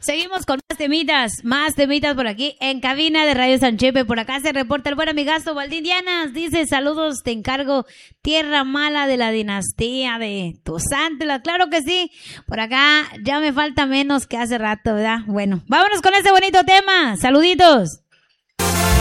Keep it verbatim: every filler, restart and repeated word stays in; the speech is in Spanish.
Seguimos con más temitas, más temitas por aquí en cabina de Radio San Chepe. Por acá se reporta el buen amigazo Valdidianas. Dice, saludos, te encargo, tierra mala de la dinastía de Tuzantla. Claro que sí. Por acá ya me falta menos que hace rato, ¿verdad? Bueno, vámonos con ese bonito tema. Saluditos.